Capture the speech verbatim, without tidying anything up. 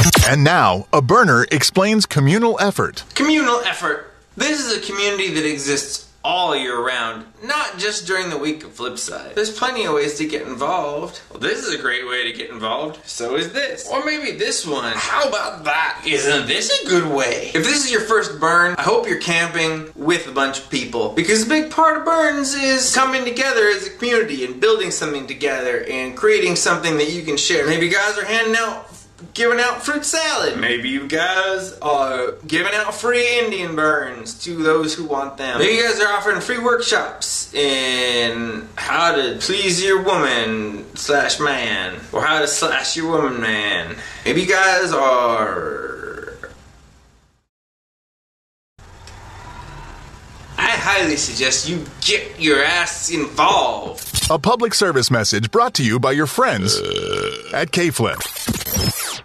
And now, a burner explains communal effort. Communal effort. This is a community that exists all year round, not just during the week of Flipside. There's plenty of ways to get involved. Well, this is a great way to get involved. So is this. Or maybe this one. How about that? Isn't this a good way? If this is your first burn, I hope you're camping with a bunch of people. Because a big part of burns is coming together as a community and building something together and creating something that you can share. Maybe you guys are handing out giving out fruit salad. Maybe you guys are giving out free Indian burns to those who want them. Maybe you guys are offering free workshops in how to please your woman slash man, or how to slash your woman man. Maybe you guys are... I highly suggest you get your ass involved. A public service message brought to you by your friends at K-Flip.